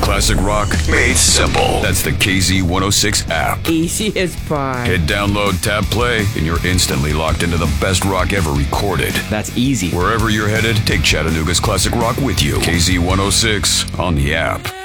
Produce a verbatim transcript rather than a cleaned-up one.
Classic rock made simple. That's the K Z one oh six app. Easy as pie. Hit download, tap play, and you're instantly locked into the best rock ever recorded. That's easy. Wherever you're headed, take Chattanooga's classic rock with you. K Z one oh six on the app.